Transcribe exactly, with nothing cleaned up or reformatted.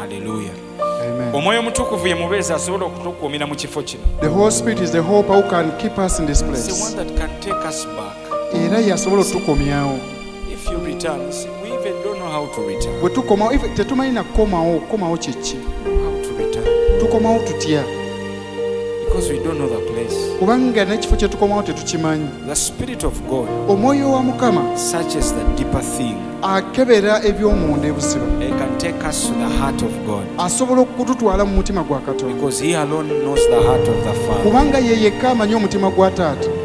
Hallelujah. Amen. Omwoyo omutukuvu ye mubeezi asobola okutukuumira mu kifo kino. The Holy Spirit is the hope who can keep us in this It's the place. one that can take us back. Era yasobola otukomyawo. If you return, see, we even don't know how to return. Bwe tukomawo ife tetumanyi na kukomawo kukomawo kiki. How to return. Tukomawo tutya. Because we don't know the place. Kubanga n'ekifo kye tukomawo tetukimanyi. The Spirit of God Omwoyo wa Mukama searches the deeper thing. akebera eby'omunda ebuziba. It can take us to the heart of God. Asobola okututwala mu mutima gwa Katonda. Because He alone knows the heart of the Father. Kubanga ye yekka amanyi omutima gwa Taata.